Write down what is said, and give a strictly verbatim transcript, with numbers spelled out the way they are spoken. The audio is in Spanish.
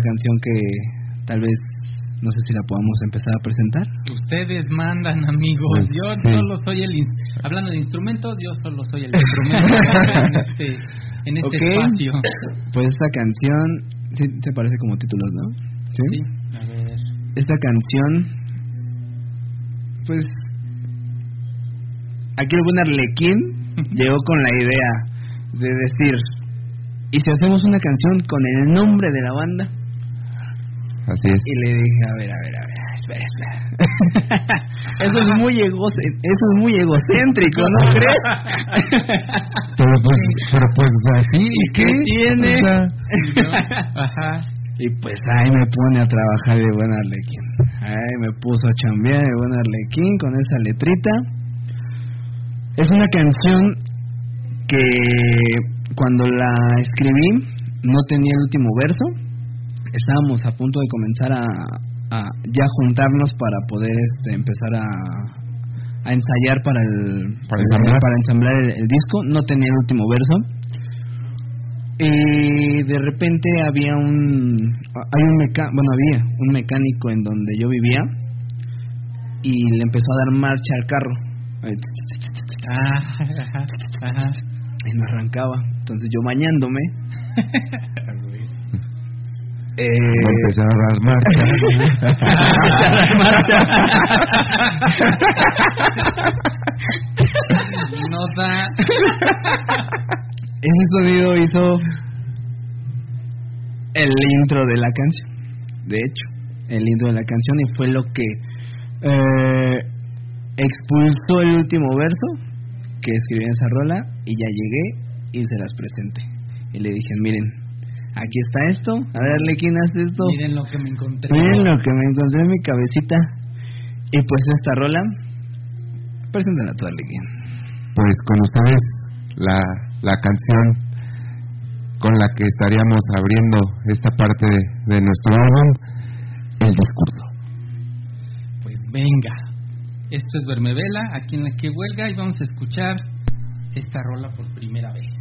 canción que tal vez, no sé si la podamos empezar a presentar. Ustedes mandan, amigos. Pues, yo sí. solo soy el... In- Hablando de instrumentos, yo solo soy el instrumento en este, en este Okay. espacio. Pues esta canción, sí, se parece como títulos, ¿no? Sí. Sí, a ver. Esta canción, pues, aquí el buen Arlequín llegó con la idea de decir, ¿y si hacemos una canción con el nombre de la banda? Así es. Y le dije, a ver, a ver, a ver, espera, espera. Eso es muy ego, eso es muy egocéntrico, ¿no crees? Pero pues, pero pues así, ¿y qué tiene? O sea, ¿No? Ajá. Y pues ahí me pone a trabajar de buen Arlequín. Ahí me puso a chambear de buen Arlequín con esa letrita. Es una canción que cuando la escribí no tenía el último verso. Estábamos a punto de comenzar a, a ya juntarnos para poder este, empezar a, a ensayar para el Para ensamblar. para ensamblar el, el disco. No tenía el último verso. Y de repente había un hay un meca, bueno había un mecánico en donde yo vivía y le empezó a dar marcha al carro. Ah, ajá, ajá. Y no arrancaba. Entonces yo bañándome eh, empezar a dar marcha. Nota. ese sonido hizo el intro de la canción. De hecho, el intro de la canción, y fue lo que eh, expulsó el último verso que escribí en esa rola. Y ya llegué y se las presenté y le dije, miren, aquí está esto, a ver, Arlequín, haz esto. Miren lo que me encontré. Miren lo que me encontré en mi cabecita. Y pues esta rola, preséntala tú, Arlequín. Pues con ustedes la, la canción con la que estaríamos abriendo esta parte de, de nuestro álbum, El Discurso. Pues venga, esto es Vermevela, aquí en La Que Huelga, y vamos a escuchar esta rola por primera vez.